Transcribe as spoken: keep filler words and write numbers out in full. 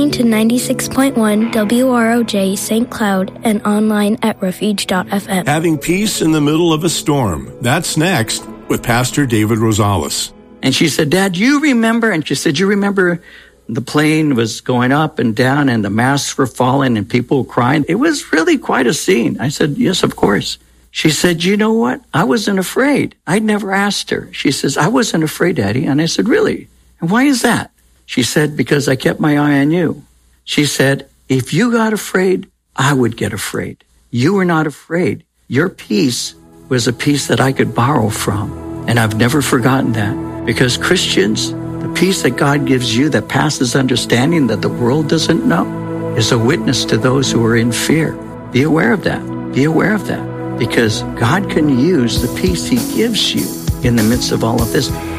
listening to ninety-six point one W R O J Saint Cloud and online at refuge dot f m. Having peace in the middle of a storm. That's next with Pastor David Rosales. And she said, Dad, you remember? And she said, you remember the plane was going up and down and the masks were falling and people were crying? It was really quite a scene. I said, yes, of course. She said, you know what? I wasn't afraid. I'd never asked her. She says, I wasn't afraid, Daddy. And I said, really? And why is that? She said, because I kept my eye on you. She said, if you got afraid, I would get afraid. You were not afraid. Your peace was a peace that I could borrow from. And I've never forgotten that. Because Christians, the peace that God gives you that passes understanding that the world doesn't know is a witness to those who are in fear. Be aware of that. Be aware of that. Because God can use the peace he gives you in the midst of all of this.